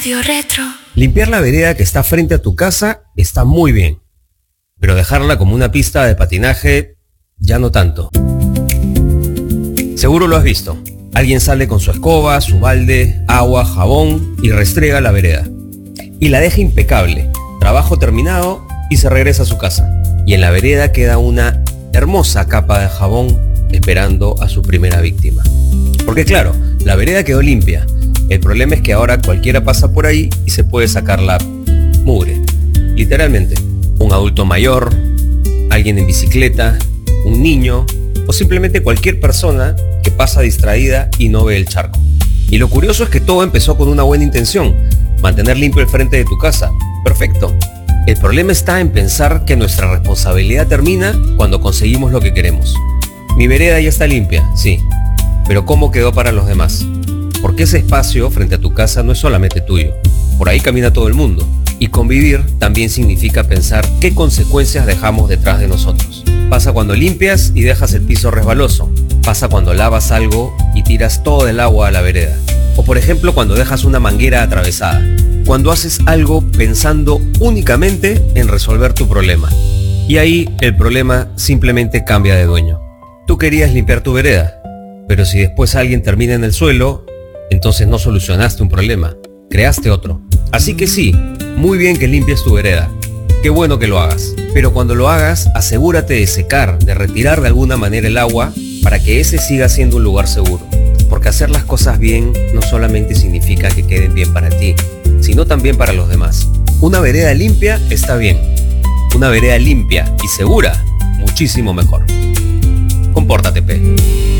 Radio Retro. Limpiar la vereda que está frente a tu casa está muy bien, pero dejarla como una pista de patinaje, ya no tanto. Seguro lo has visto. Alguien sale con su escoba, su balde, agua, jabón y restrega la vereda. Y la deja impecable, trabajo terminado y se regresa a su casa. Y en la vereda queda una hermosa capa de jabón esperando a su primera víctima. Porque claro, la vereda quedó limpia. El problema es que ahora cualquiera pasa por ahí y se puede sacar la mugre. Literalmente, un adulto mayor, alguien en bicicleta, un niño o simplemente cualquier persona que pasa distraída y no ve el charco. Y lo curioso es que todo empezó con una buena intención, mantener limpio el frente de tu casa. Perfecto. El problema está en pensar que nuestra responsabilidad termina cuando conseguimos lo que queremos. Mi vereda ya está limpia, sí, pero ¿cómo quedó para los demás? Porque ese espacio frente a tu casa no es solamente tuyo. Por ahí camina todo el mundo. Y convivir también significa pensar qué consecuencias dejamos detrás de nosotros. Pasa cuando limpias y dejas el piso resbaloso. Pasa cuando lavas algo y tiras todo el agua a la vereda. O por ejemplo cuando dejas una manguera atravesada. Cuando haces algo pensando únicamente en resolver tu problema. Y ahí el problema simplemente cambia de dueño. Tú querías limpiar tu vereda, pero si después alguien termina en el suelo, entonces no solucionaste un problema, creaste otro. Así que sí, muy bien que limpies tu vereda. Qué bueno que lo hagas. Pero cuando lo hagas, asegúrate de secar, de retirar de alguna manera el agua para que ese siga siendo un lugar seguro. Porque hacer las cosas bien no solamente significa que queden bien para ti, sino también para los demás. Una vereda limpia está bien. Una vereda limpia y segura, muchísimo mejor. Compórtate, pe.